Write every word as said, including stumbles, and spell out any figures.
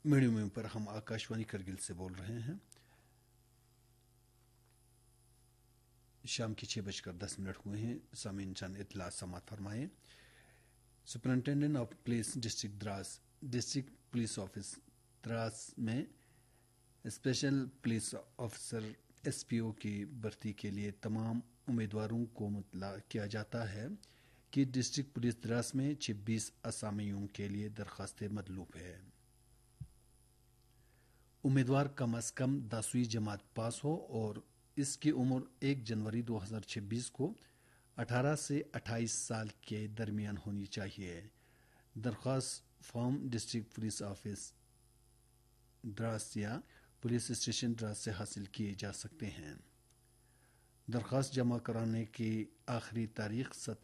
Medium wave पर हम आकाशवाणी करगिल से बोल रहे हैं। शाम के छः बजकर दस मिनट हुए हैं। सामीन चंद इतला समात फरमाए। Superintendent of police district Dras district police office Dras में स्पेशल पुलिस ऑफिसर एसपीओ की भर्ती के लिए तमाम उम्मीदवारों को मुतला किया जाता है कि डिस्ट्रिक्ट पुलिस द्रास में छब्बीस असामियों के लिए दरखास्तें मतलूब है। उम्मीदवार कम अज कम दसवीं जमात पास हो और इसकी उम्र एक जनवरी दो हज़ार छब्बीस को अठारह से अट्ठाईस साल के दरमियान होनी चाहिए। दरख्वास्त form district police office Dras या पुलिस स्टेशन द्रास से हासिल किए जा सकते हैं। दरख्वास्त जमा कराने की आखिरी तारीख